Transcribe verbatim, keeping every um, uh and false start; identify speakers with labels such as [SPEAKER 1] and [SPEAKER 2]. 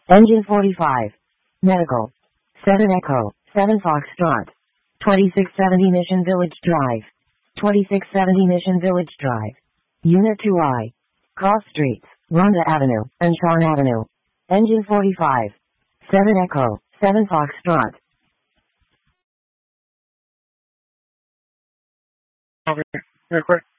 [SPEAKER 1] Engine forty-five. Medical. seven Echo, seven Foxtrot. twenty-six seventy Mission Village Drive. twenty-six seventy Mission Village Drive. Unit two I. Cross Streets, Rhonda Avenue, and Shawn Avenue. Engine forty-five. seven Echo, seven Foxtrot.
[SPEAKER 2] Okay, real quick.